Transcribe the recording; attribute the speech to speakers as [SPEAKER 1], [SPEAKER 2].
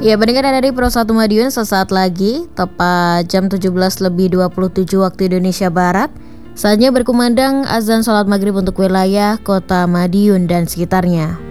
[SPEAKER 1] Ya, pendengar dari Pro 1 Madiun, sesaat lagi tepat jam 17:27 waktu Indonesia Barat. Saatnya berkumandang azan sholat maghrib untuk wilayah kota Madiun dan sekitarnya.